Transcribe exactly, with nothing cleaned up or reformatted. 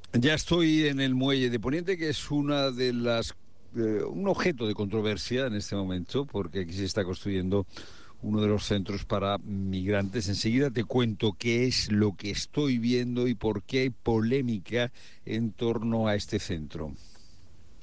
Ya estoy en el muelle de Poniente, que es una de las eh, un objeto de controversia en este momento, porque aquí se está construyendo uno de los centros para migrantes. Enseguida te cuento qué es lo que estoy viendo y por qué hay polémica en torno a este centro.